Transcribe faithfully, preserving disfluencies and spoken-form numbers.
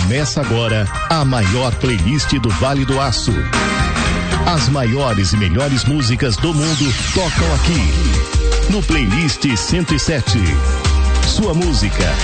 Começa agora a maior playlist do Vale do Aço. As maiores e melhores músicas do mundo tocam aqui no Playlist cento e sete. Sua música,